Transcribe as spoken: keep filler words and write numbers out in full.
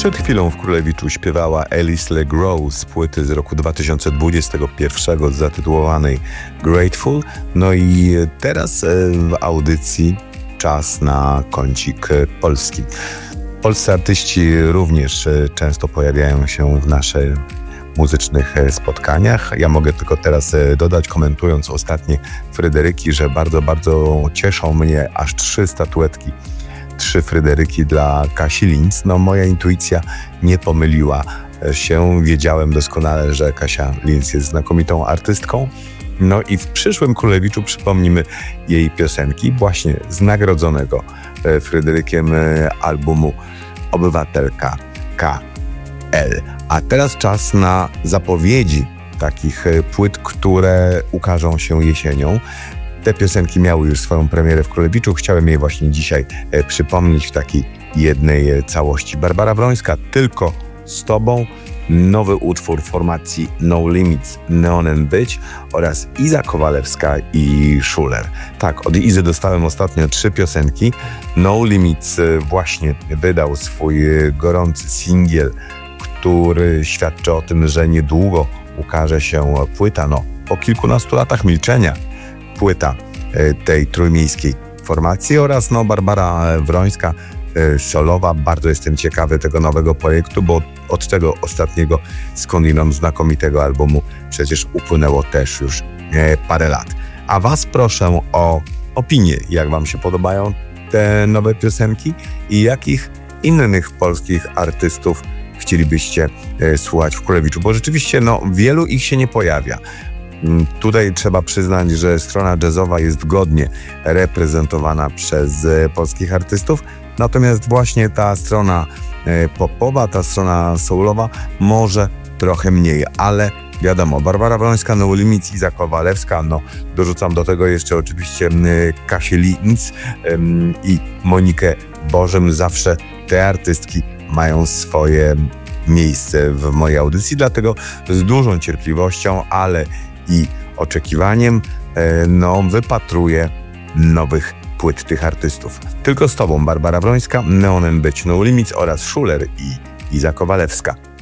Przed chwilą w Królewiczu śpiewała Alice LeGros z płyty z roku dwa tysiące dwudziestego pierwszego zatytułowanej Grateful. No i teraz w audycji czas na kącik polski. Polscy artyści również często pojawiają się w naszych muzycznych spotkaniach. Ja mogę tylko teraz dodać, komentując ostatnie Fryderyki, że bardzo, bardzo cieszą mnie aż trzy statuetki, trzy Fryderyki dla Kasi Linz. No moja intuicja nie pomyliła się. Wiedziałem doskonale, że Kasia Linz jest znakomitą artystką. No i w przyszłym Królewiczu przypomnimy jej piosenki właśnie z nagrodzonego Fryderykiem albumu Obywatelka K L. A teraz czas na zapowiedzi takich płyt, które ukażą się jesienią. Te piosenki miały już swoją premierę w Królewiczu. Chciałem je właśnie dzisiaj przypomnieć w takiej jednej całości. Barbara Wrońska, Tylko z Tobą, nowy utwór formacji No Limits, Neon and Być oraz Iza Kowalewska i Schuler. Tak, od Izy dostałem ostatnio trzy piosenki. No Limits właśnie wydał swój gorący singiel, który świadczy o tym, że niedługo ukaże się płyta, no po kilkunastu latach milczenia, płyta tej trójmiejskiej formacji oraz no Barbara Wrońska, solowa. Bardzo jestem ciekawy tego nowego projektu, bo od tego ostatniego skądinąd znakomitego albumu przecież upłynęło też już parę lat. A was proszę o opinię, jak wam się podobają te nowe piosenki i jakich innych polskich artystów chcielibyście słuchać w Królewiczu, bo rzeczywiście no wielu ich się nie pojawia. Tutaj trzeba przyznać, że strona jazzowa jest godnie reprezentowana przez polskich artystów, natomiast właśnie ta strona popowa, ta strona soulowa może trochę mniej, ale wiadomo, Barbara Wrońska, No Limits, Iza Kowalewska, no dorzucam do tego jeszcze oczywiście Kasię Linz i Monikę Bożym. Zawsze te artystki mają swoje miejsce w mojej audycji, dlatego z dużą cierpliwością, ale i oczekiwaniem no, wypatruję nowych płyt tych artystów. Tylko z Tobą, Barbara Wrońska, Neon and Być, No Limits oraz Schuler i Iza Kowalewska.